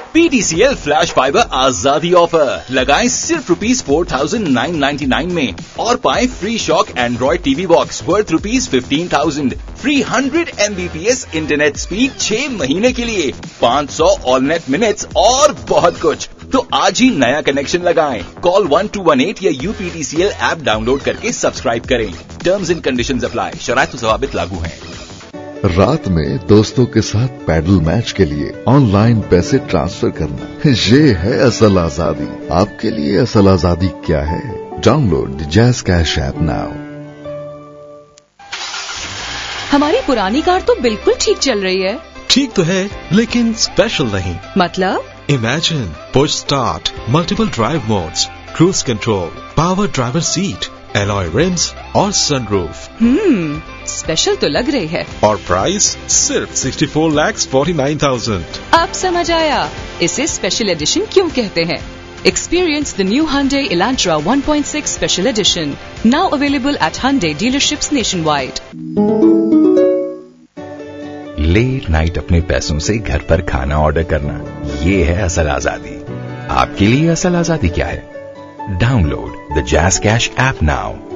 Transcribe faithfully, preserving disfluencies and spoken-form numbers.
PTCL flash fibre आजादी offer लगाएं सिर्फ rupees four thousand nine ninety nine में और पाएं free shock Android TV box worth rupees fifteen thousand, free hundred Mbps internet speed छह महीने के लिए, पाँच सौ ऑल नेट मिनट्स और बहुत कुछ। तो आज ही नया कनेक्शन लगाएं। Call one two one eight या यूपीटीसीएल ऐप डाउनलोड करके सब्सक्राइब करें। टर्म्स एंड कंडीशंस अप्लाई, शराइत व ज़वाबित लागू हैं। रात में दोस्तों के साथ पैडल मैच के लिए ऑनलाइन पैसे ट्रांसफर करना, ये है असल आजादी। आपके लिए असल आजादी क्या है? Download the jazz cash app now. हमारी पुरानी कार तो बिल्कुल ठीक चल रही है। ठीक तो है, लेकिन स्पेशल नहीं। मतलब? Imagine push start, multiple drive modes, cruise control, power driver seat, alloy RIMS और सनरूफ। हम्म, स्पेशल तो लग रही है। और प्राइस सिर्फ sixty four lakh forty nine thousand. अब समझ आया इसे स्पेशल एडिशन क्यों कहते हैं। Experience the new Hyundai Elantra one point six Special Edition, now available at Hyundai dealerships nationwide. Late night अपने पैसों से घर पर खाना ऑर्डर करना, ये है असल आजादी। आपके लिए असल आजादी क्या है? Download the jazz cash app now.